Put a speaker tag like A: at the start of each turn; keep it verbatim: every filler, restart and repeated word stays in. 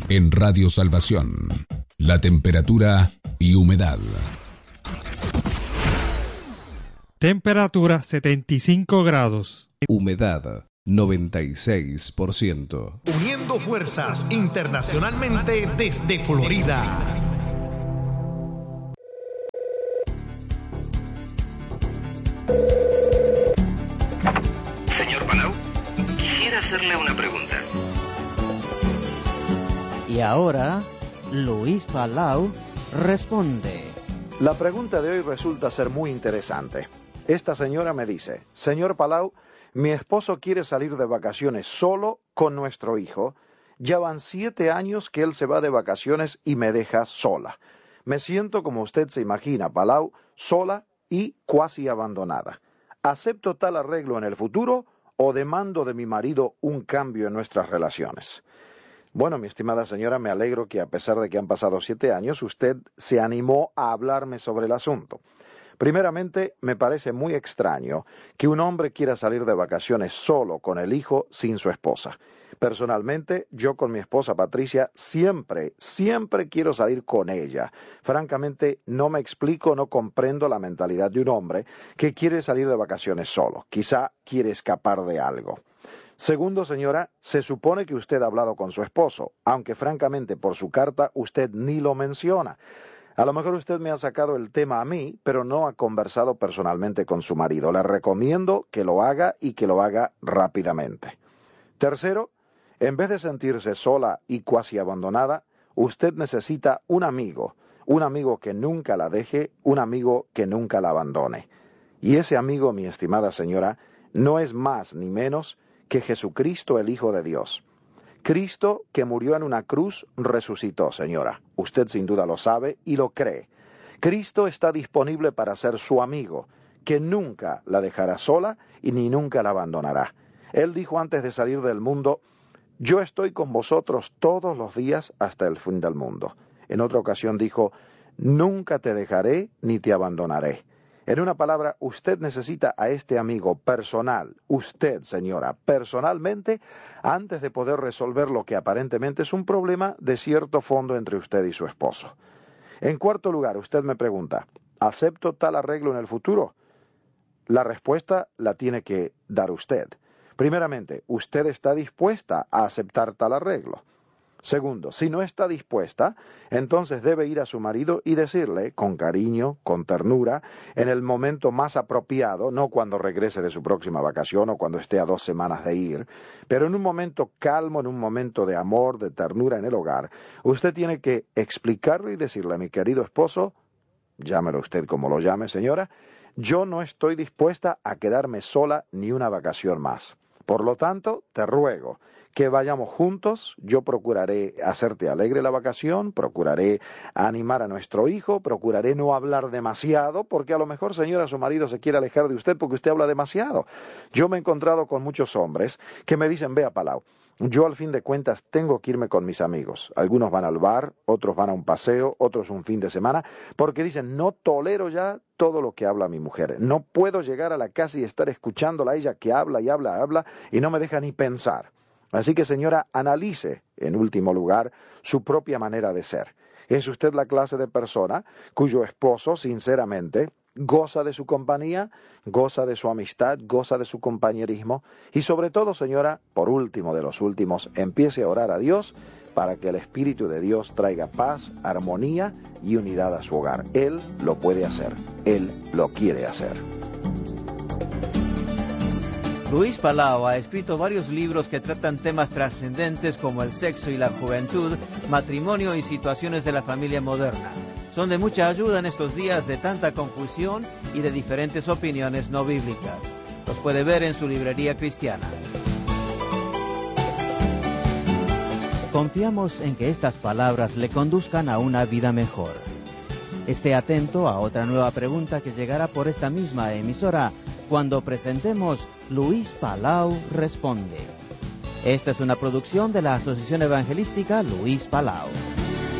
A: En Radio Salvación, la temperatura y humedad.
B: Temperatura setenta y cinco grados.
A: Humedad noventa y seis por ciento.
C: Uniendo fuerzas internacionalmente desde Florida.
D: Señor Palau, quisiera hacerle una pregunta.
E: Y ahora, Luis Palau responde.
F: La pregunta de hoy resulta ser muy interesante. Esta señora me dice: señor Palau, mi esposo quiere salir de vacaciones solo con nuestro hijo. Ya van siete años que él se va de vacaciones y me deja sola. Me siento, como usted se imagina, Palau, sola y cuasi abandonada. ¿Acepto tal arreglo en el futuro o demando de mi marido un cambio en nuestras relaciones? Bueno, mi estimada señora, me alegro que a pesar de que han pasado siete años, usted se animó a hablarme sobre el asunto. Primeramente, me parece muy extraño que un hombre quiera salir de vacaciones solo con el hijo sin su esposa. Personalmente, yo con mi esposa Patricia siempre, siempre quiero salir con ella. Francamente, no me explico, no comprendo la mentalidad de un hombre que quiere salir de vacaciones solo. Quizá quiere escapar de algo. Segundo, señora, se supone que usted ha hablado con su esposo, aunque francamente por su carta usted ni lo menciona. A lo mejor usted me ha sacado el tema a mí, pero no ha conversado personalmente con su marido. Le recomiendo que lo haga y que lo haga rápidamente. Tercero, en vez de sentirse sola y cuasi abandonada, usted necesita un amigo, un amigo que nunca la deje, un amigo que nunca la abandone. Y ese amigo, mi estimada señora, no es más ni menos que Jesucristo, el Hijo de Dios. Cristo, que murió en una cruz, resucitó, señora. Usted sin duda lo sabe y lo cree. Cristo está disponible para ser su amigo, que nunca la dejará sola y ni nunca la abandonará. Él dijo antes de salir del mundo: yo estoy con vosotros todos los días hasta el fin del mundo. En otra ocasión dijo: nunca te dejaré ni te abandonaré. En una palabra, usted necesita a este amigo personal, usted, señora, personalmente, antes de poder resolver lo que aparentemente es un problema de cierto fondo entre usted y su esposo. En cuarto lugar, usted me pregunta: ¿acepto tal arreglo en el futuro? La respuesta la tiene que dar usted. Primeramente, ¿usted está dispuesta a aceptar tal arreglo? Segundo, si no está dispuesta, entonces debe ir a su marido y decirle, con cariño, con ternura, en el momento más apropiado, no cuando regrese de su próxima vacación o cuando esté a dos semanas de ir, pero en un momento calmo, en un momento de amor, de ternura en el hogar, usted tiene que explicarle y decirle: a mi querido esposo, llámelo usted como lo llame, señora, yo no estoy dispuesta a quedarme sola ni una vacación más. Por lo tanto, te ruego que vayamos juntos. Yo procuraré hacerte alegre la vacación, procuraré animar a nuestro hijo, procuraré no hablar demasiado, porque a lo mejor, señora, su marido se quiere alejar de usted porque usted habla demasiado. Yo me he encontrado con muchos hombres que me dicen: vea, Palau, yo al fin de cuentas tengo que irme con mis amigos. Algunos van al bar, otros van a un paseo, otros un fin de semana, porque dicen: no tolero ya todo lo que habla mi mujer. No puedo llegar a la casa y estar escuchándola a ella que habla y habla, habla y no me deja ni pensar. Así que, señora, analice, en último lugar, su propia manera de ser. ¿Es usted la clase de persona cuyo esposo, sinceramente, goza de su compañía, goza de su amistad, goza de su compañerismo? Y sobre todo, señora, por último de los últimos, empiece a orar a Dios para que el Espíritu de Dios traiga paz, armonía y unidad a su hogar. Él lo puede hacer. Él lo quiere hacer.
E: Luis Palau ha escrito varios libros que tratan temas trascendentes como el sexo y la juventud, matrimonio y situaciones de la familia moderna. Son de mucha ayuda en estos días de tanta confusión y de diferentes opiniones no bíblicas. Los puede ver en su librería cristiana. Confiamos en que estas palabras le conduzcan a una vida mejor. Esté atento a otra nueva pregunta que llegará por esta misma emisora cuando presentemos Luis Palau Responde. Esta es una producción de la Asociación Evangelística Luis Palau.